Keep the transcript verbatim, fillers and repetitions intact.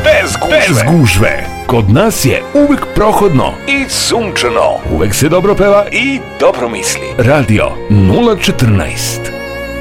bez gužve. Bez gužve. Kod nas je uvek prohodno i sunčano. Uvek se dobro peva i dobro misli. Radio nula četrnaest.